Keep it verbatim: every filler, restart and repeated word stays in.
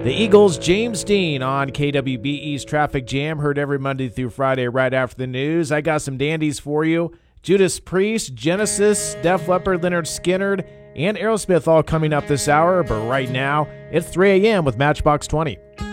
The Eagles, James Dean on K W B E's Traffic Jam, heard every Monday through Friday right after the news. I got some dandies for you. Judas Priest, Genesis, Def Leppard, Lynyrd Skynyrd, and Aerosmith all coming up this hour. But right now, it's three a.m. with Matchbox twenty.